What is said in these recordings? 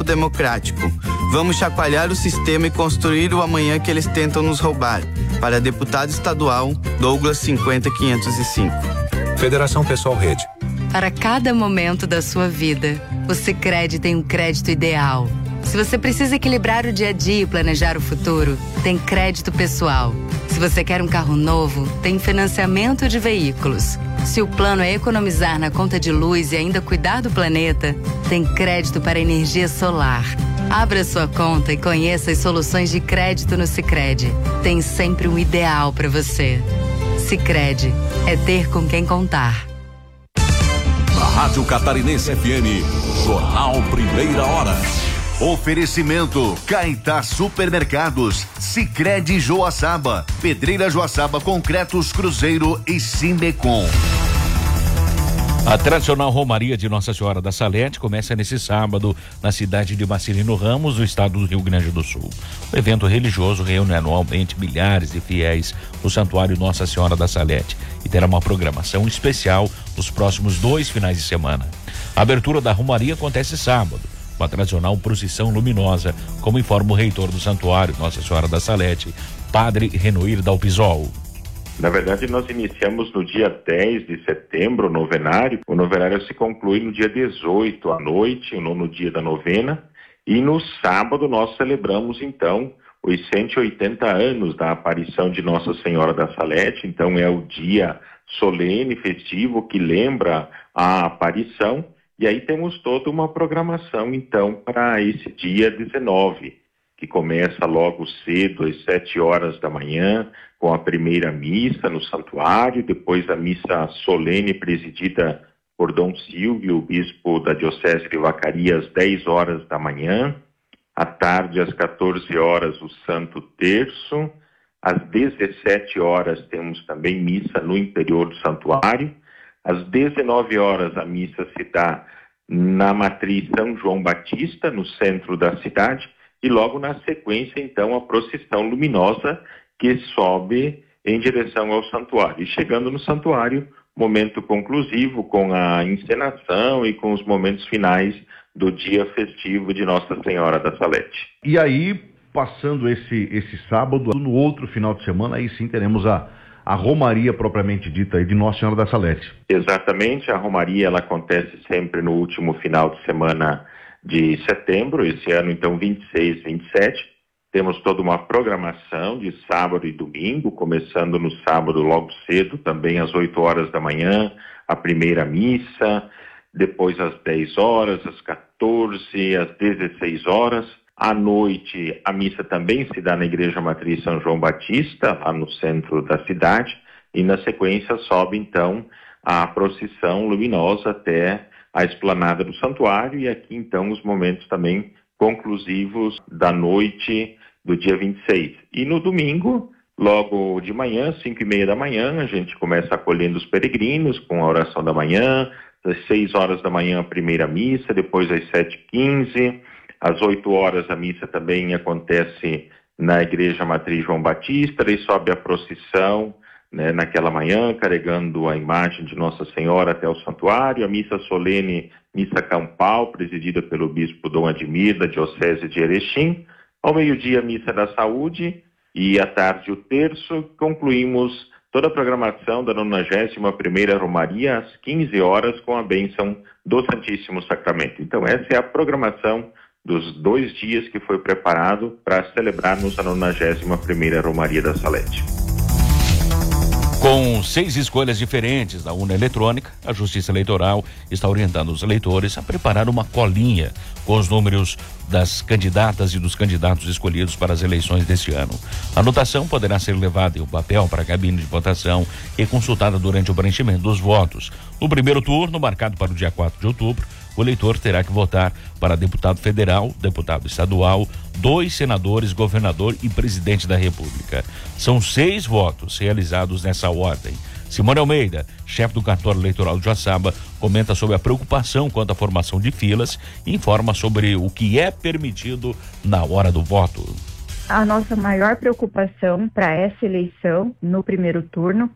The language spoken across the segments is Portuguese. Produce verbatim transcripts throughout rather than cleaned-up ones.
democrático. Vamos chacoalhar o sistema e construir o amanhã que eles tentam nos roubar. Para deputado estadual, Douglas cinquenta quinhentos e cinco. Federação Pessoal Rede. Para cada momento da sua vida, o Sicredi tem um crédito ideal. Se você precisa equilibrar o dia a dia e planejar o futuro, tem crédito pessoal. Se você quer um carro novo, tem financiamento de veículos. Se o plano é economizar na conta de luz e ainda cuidar do planeta, tem crédito para energia solar. Abra sua conta e conheça as soluções de crédito no Sicredi. Tem sempre um ideal para você. Sicredi é ter com quem contar. Na Rádio Catarinense F M, Jornal Primeira Hora. Oferecimento Caetá Supermercados, Sicredi Joaçaba, Pedreira Joaçaba Concretos Cruzeiro e Sindecom. A tradicional Romaria de Nossa Senhora da Salete começa nesse sábado na cidade de Marcelino Ramos, no estado do Rio Grande do Sul. O evento religioso reúne anualmente milhares de fiéis no Santuário Nossa Senhora da Salete e terá uma programação especial nos próximos dois finais de semana. A abertura da Romaria acontece sábado, com a tradicional procissão luminosa, como informa o reitor do Santuário Nossa Senhora da Salete, Padre Renoir Dalpisol. Na verdade, nós iniciamos no dia dez de setembro o novenário. O novenário se conclui no dia dezoito à noite, o nono dia da novena. E no sábado nós celebramos, então, os cento e oitenta anos da aparição de Nossa Senhora da Salete. Então, é o dia solene, festivo, que lembra a aparição. E aí temos toda uma programação, então, para esse dia dezenove, que começa logo cedo, às sete horas da manhã, com a primeira missa no santuário, depois a missa solene presidida por Dom Silvio, o bispo da Diocese de Vacaria, às dez horas da manhã. À tarde, às quatorze horas, o Santo Terço. Às dezessete horas, temos também missa no interior do santuário. Às dezenove horas, a missa se dá na matriz São João Batista, no centro da cidade, e logo na sequência, então, a procissão luminosa que sobe em direção ao santuário. E chegando no santuário, momento conclusivo com a encenação e com os momentos finais do dia festivo de Nossa Senhora da Salete. E aí, passando esse, esse sábado, no outro final de semana, aí sim teremos a a Romaria propriamente dita aí de Nossa Senhora da Salete. Exatamente, a Romaria ela acontece sempre no último final de semana de setembro, esse ano então vinte e seis, vinte e sete, temos toda uma programação de sábado e domingo, começando no sábado logo cedo, também às oito horas da manhã, a primeira missa, depois às dez horas, às quatorze, às dezesseis horas. À noite, a missa também se dá na Igreja Matriz São João Batista, lá no centro da cidade, e na sequência sobe, então, a procissão luminosa até a esplanada do santuário, e aqui, então, os momentos também conclusivos da noite do dia vinte e seis. E no domingo, logo de manhã, cinco e meia da manhã, a gente começa acolhendo os peregrinos com a oração da manhã, às seis horas da manhã a primeira missa, depois às sete e quinze. Às oito horas a missa também acontece na Igreja Matriz João Batista, e sobe a procissão, né, naquela manhã, carregando a imagem de Nossa Senhora até o santuário. A missa solene, missa campal, presidida pelo bispo Dom Admir, da Diocese de Erechim. Ao meio-dia, a missa da saúde, e à tarde o terço. Concluímos toda a programação da nonagésima primeira Romaria às quinze horas com a bênção do Santíssimo Sacramento. Então essa é a programação dos dois dias que foi preparado para celebrarmos a nonagésima primeira Romaria da Salete. Com seis escolhas diferentes da urna eletrônica, a Justiça Eleitoral está orientando os eleitores a preparar uma colinha com os números das candidatas e dos candidatos escolhidos para as eleições deste ano. A anotação poderá ser levada em um papel para a cabine de votação e consultada durante o preenchimento dos votos. No primeiro turno, marcado para o dia quatro de outubro, o eleitor terá que votar para deputado federal, deputado estadual, dois senadores, governador e presidente da República. São seis votos realizados nessa ordem. Simone Almeida, chefe do cartório eleitoral de Joaçaba, comenta sobre a preocupação quanto à formação de filas e informa sobre o que é permitido na hora do voto. A nossa maior preocupação para essa eleição, no primeiro turno,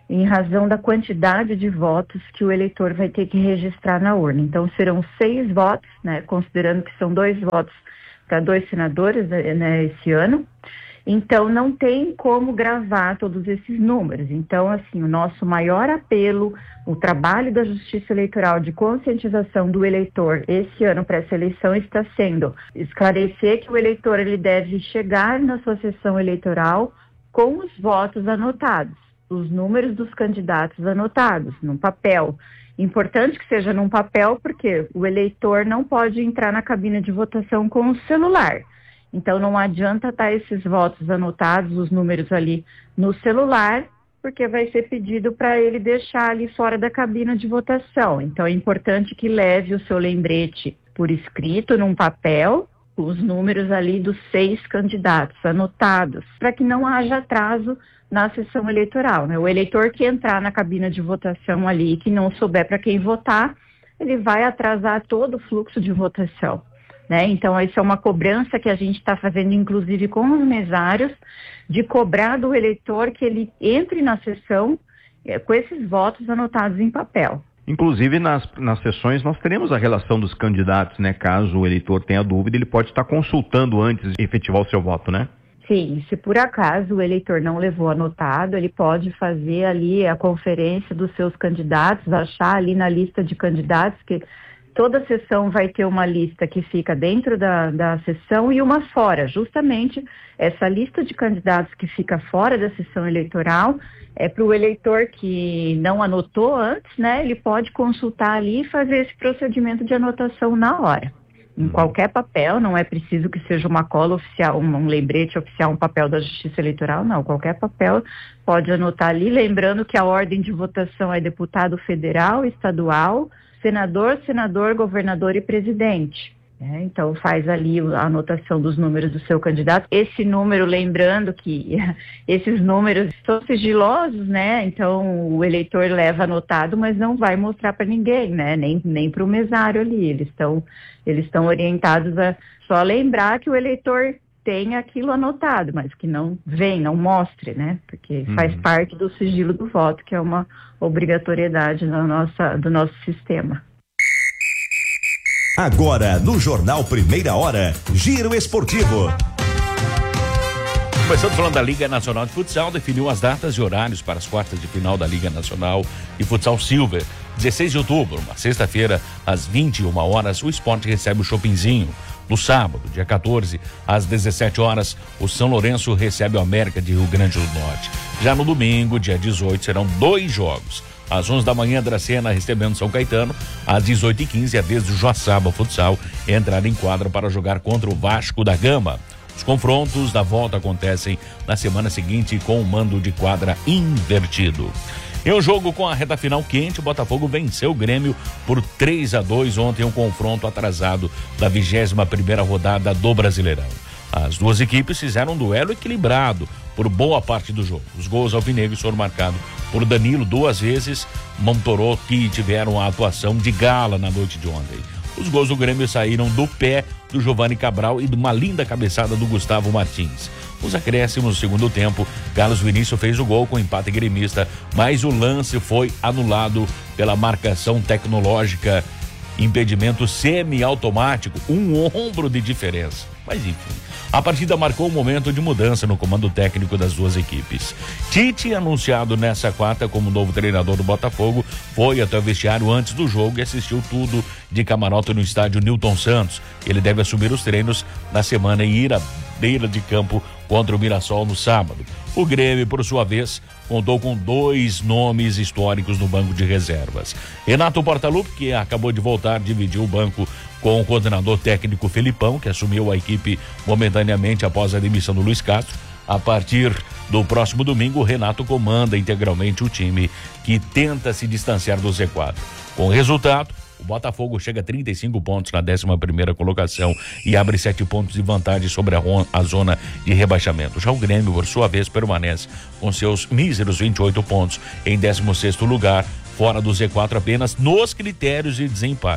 em razão da quantidade de votos que o eleitor vai ter que registrar na urna. Então, serão seis votos, né, considerando que são dois votos para dois senadores, né, esse ano. Então, não tem como gravar todos esses números. Então, assim, o nosso maior apelo, o trabalho da Justiça Eleitoral de conscientização do eleitor esse ano para essa eleição está sendo esclarecer que o eleitor ele deve chegar na sua sessão eleitoral com os votos anotados, os números dos candidatos anotados num papel. Importante que seja num papel, porque o eleitor não pode entrar na cabine de votação com o celular. Então, não adianta estar esses votos anotados, os números ali no celular, porque vai ser pedido para ele deixar ali fora da cabina de votação. Então, é importante que leve o seu lembrete por escrito, num papel, os números ali dos seis candidatos anotados, para que não haja atraso na sessão eleitoral, né? O eleitor que entrar na cabina de votação ali e que não souber para quem votar, ele vai atrasar todo o fluxo de votação, né? Então, essa é uma cobrança que a gente está fazendo, inclusive com os mesários, de cobrar do eleitor que ele entre na sessão é, com esses votos anotados em papel. Inclusive, nas, nas sessões, nós teremos a relação dos candidatos, né? Caso o eleitor tenha dúvida, ele pode estar consultando antes de efetivar o seu voto, né? Sim, se por acaso o eleitor não levou anotado, ele pode fazer ali a conferência dos seus candidatos, achar ali na lista de candidatos, que toda sessão vai ter uma lista que fica dentro da, da sessão e uma fora. Justamente essa lista de candidatos que fica fora da sessão eleitoral é para o eleitor que não anotou antes, né? Ele pode consultar ali e fazer esse procedimento de anotação na hora. Em qualquer papel, não é preciso que seja uma cola oficial, um, um lembrete oficial, um papel da Justiça Eleitoral, não. Qualquer papel pode anotar ali, lembrando que a ordem de votação é deputado federal, estadual, senador, senador, governador e presidente. É, então, faz ali a anotação dos números do seu candidato. Esse número, lembrando que esses números são sigilosos, né? Então, o eleitor leva anotado, mas não vai mostrar para ninguém, né? Nem, nem para o mesário ali. Eles estão eles estão orientados a só lembrar que o eleitor tem aquilo anotado, mas que não vem, não mostre, né? Porque uhum. faz parte do sigilo do voto, que é uma obrigatoriedade da nossa, do nosso sistema. Agora, no Jornal Primeira Hora, Giro Esportivo. Começando falando da Liga Nacional de Futsal, definiu as datas e horários para as quartas de final da Liga Nacional de Futsal Silver. dezesseis de outubro, uma sexta-feira, às vinte e uma horas, o Sport recebe o Chopinzinho. No sábado, dia quatorze, às dezessete horas, o São Lourenço recebe o América de Rio Grande do Norte. Já no domingo, dia dezoito, serão dois jogos. Às onze da manhã, Dracena recebendo São Caetano. Às dezoito e quinze, a vez do Joaçaba Futsal entrar em quadra para jogar contra o Vasco da Gama. Os confrontos da volta acontecem na semana seguinte com o mando de quadra invertido. Em um jogo com a reta final quente, o Botafogo venceu o Grêmio por três a dois ontem, um confronto atrasado da vigésima primeira rodada do Brasileirão. As duas equipes fizeram um duelo equilibrado por boa parte do jogo. Os gols alvinegros foram marcados por Danilo duas vezes, Montoró, que tiveram a atuação de gala na noite de ontem. Os gols do Grêmio saíram do pé do Giovani Cabral e de uma linda cabeçada do Gustavo Martins. Os acréscimos no segundo tempo, Carlos Vinícius fez o gol com empate gremista, mas o lance foi anulado pela marcação tecnológica, impedimento semi-automático, um ombro de diferença. Mas enfim, a partida marcou um momento de mudança no comando técnico das duas equipes. Tite, anunciado nessa quarta como novo treinador do Botafogo, foi até o vestiário antes do jogo e assistiu tudo de camarote no estádio Newton Santos. Ele deve assumir os treinos na semana e ir à beira de campo contra o Mirassol no sábado. O Grêmio, por sua vez, contou com dois nomes históricos no banco de reservas. Renato Portaluppi, que acabou de voltar, dividiu o banco com o coordenador técnico Felipão, que assumiu a equipe momentaneamente após a demissão do Luiz Castro. A partir do próximo domingo, o Renato comanda integralmente o time, que tenta se distanciar do Z quatro. Com o resultado, o Botafogo chega a trinta e cinco pontos na décima primeira colocação e abre sete pontos de vantagem sobre a, a zona de rebaixamento. Já o Grêmio, por sua vez, permanece com seus míseros vinte e oito pontos em décimo sexto lugar, fora do Z quatro apenas nos critérios de desempate.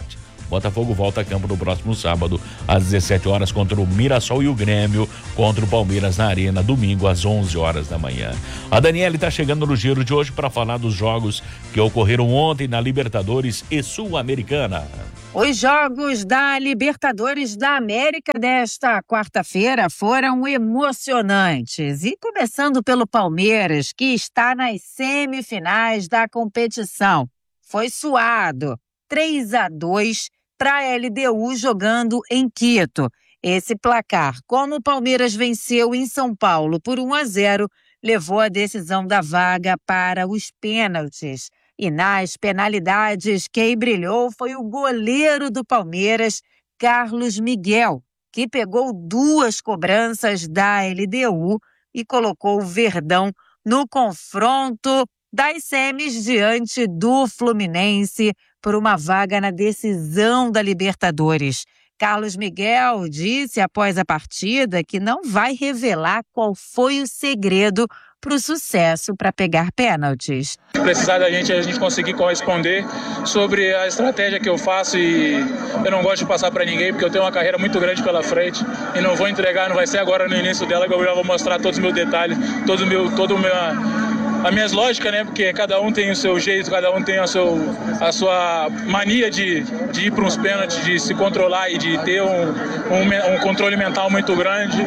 Botafogo volta a campo no próximo sábado, às dezessete horas, contra o Mirassol, e o Grêmio contra o Palmeiras na Arena, domingo, às onze horas da manhã. A Daniele está chegando no giro de hoje para falar dos jogos que ocorreram ontem na Libertadores e Sul-Americana. Os jogos da Libertadores da América desta quarta-feira foram emocionantes. E começando pelo Palmeiras, que está nas semifinais da competição. Foi suado, três a dois para a L D U jogando em Quito. Esse placar, como o Palmeiras venceu em São Paulo por um a zero, levou a decisão da vaga para os pênaltis. E nas penalidades, quem brilhou foi o goleiro do Palmeiras, Carlos Miguel, que pegou duas cobranças da L D U e colocou o Verdão no confronto das semis diante do Fluminense por uma vaga na decisão da Libertadores. Carlos Miguel disse após a partida que não vai revelar qual foi o segredo para o sucesso para pegar pênaltis. Precisar da gente, a gente conseguir corresponder sobre a estratégia que eu faço, e eu não gosto de passar para ninguém porque eu tenho uma carreira muito grande pela frente e não vou entregar, não vai ser agora no início dela que eu já vou mostrar todos os meus detalhes, todo o meu, todo o meu, as minhas lógicas, né? Porque cada um tem o seu jeito, cada um tem a, seu, a sua mania de, de ir para uns pênaltis, de se controlar e de ter um, um, um controle mental muito grande.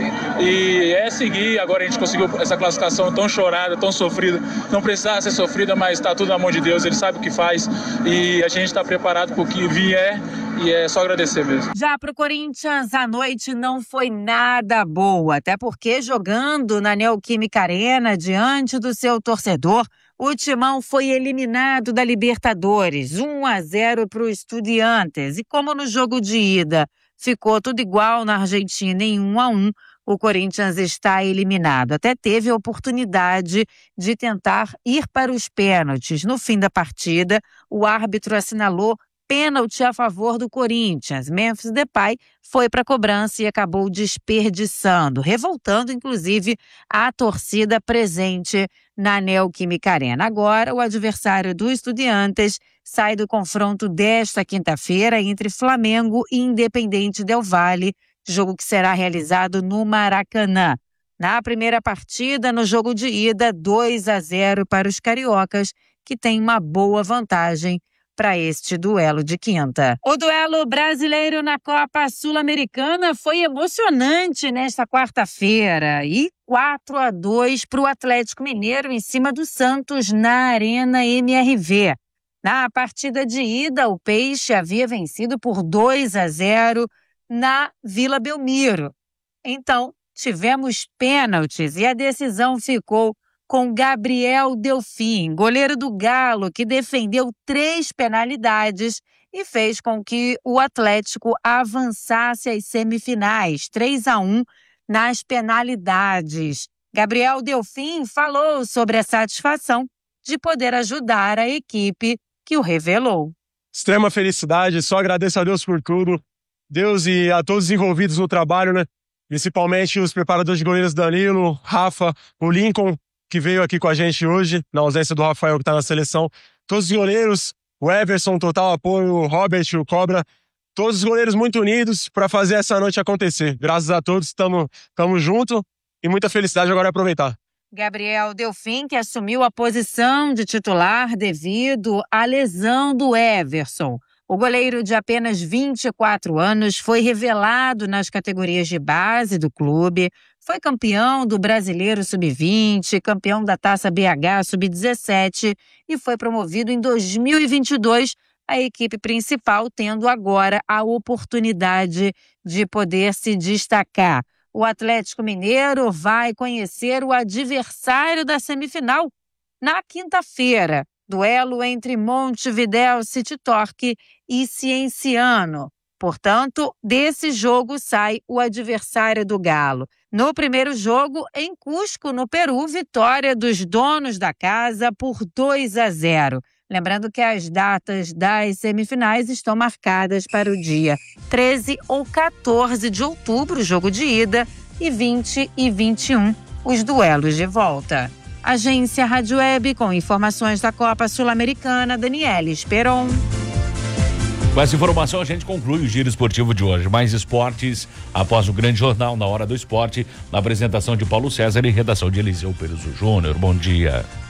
E é seguir. Agora a gente conseguiu essa classificação tão chorada, tão sofrida. Não precisava ser sofrida, mas está tudo na mão de Deus. Ele sabe o que faz e a gente está preparado para o que vier. E é só agradecer mesmo. Já para o Corinthians, a noite não foi nada boa, até porque jogando na Neoquímica Arena, diante do seu torcedor, o Timão foi eliminado da Libertadores, um a zero para o Estudiantes. E como no jogo de ida ficou tudo igual na Argentina em um a um, o Corinthians está eliminado. Até teve a oportunidade de tentar ir para os pênaltis. No fim da partida, o árbitro assinalou pênalti a favor do Corinthians. Memphis Depay foi para a cobrança e acabou desperdiçando, revoltando inclusive a torcida presente na Neoquímica Arena. Agora, o adversário do Estudiantes sai do confronto desta quinta-feira entre Flamengo e Independente Del Valle, jogo que será realizado no Maracanã. Na primeira partida, no jogo de ida, dois a zero para os cariocas, que têm uma boa vantagem para este duelo de quinta. O duelo brasileiro na Copa Sul-Americana foi emocionante nesta quarta-feira e quatro a dois para o Atlético Mineiro em cima do Santos na Arena M R V. Na partida de ida, o Peixe havia vencido por dois a zero na Vila Belmiro. Então, tivemos pênaltis e a decisão ficou com Gabriel Delfim, goleiro do Galo, que defendeu três penalidades e fez com que o Atlético avançasse às semifinais, três a um nas penalidades. Gabriel Delfim falou sobre a satisfação de poder ajudar a equipe que o revelou. Extrema felicidade, só agradeço a Deus por tudo, Deus e a todos os envolvidos no trabalho, né? Principalmente os preparadores de goleiros Danilo, Rafa, o Lincoln, que veio aqui com a gente hoje, na ausência do Rafael, que está na seleção. Todos os goleiros, o Everson, total apoio, o Robert, o Cobra, todos os goleiros muito unidos para fazer essa noite acontecer. Graças a todos, estamos juntos e muita felicidade agora é aproveitar. Gabriel Delfim, que assumiu a posição de titular devido à lesão do Everson. O goleiro de apenas vinte e quatro anos foi revelado nas categorias de base do clube, foi campeão do Brasileiro sub vinte, campeão da Taça B H sub dezessete e foi promovido em dois mil e vinte e dois, a equipe principal tendo agora a oportunidade de poder se destacar. O Atlético Mineiro vai conhecer o adversário da semifinal na quinta-feira. Duelo entre Montevidéu City Torque e Cienciano. Portanto, desse jogo sai o adversário do Galo. No primeiro jogo, em Cusco, no Peru, vitória dos donos da casa por dois a zero. Lembrando que as datas das semifinais estão marcadas para o dia treze ou quatorze de outubro, jogo de ida, e vinte e vinte e um, os duelos de volta. Agência Rádio Web, com informações da Copa Sul-Americana, Daniele Esperon. Com essa informação a gente conclui o Giro Esportivo de hoje. Mais esportes após o grande jornal na Hora do Esporte, na apresentação de Paulo César e redação de Eliseu Perezo Júnior. Bom dia.